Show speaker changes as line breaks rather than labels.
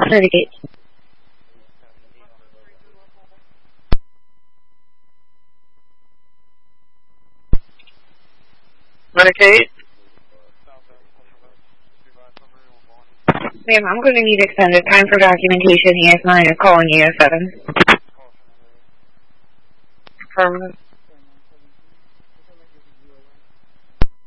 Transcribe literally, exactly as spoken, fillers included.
Renegade.
Renegade?
Ma'am, I'm going to need extended time for documentation. E S nine is calling E S seven.
Permanent.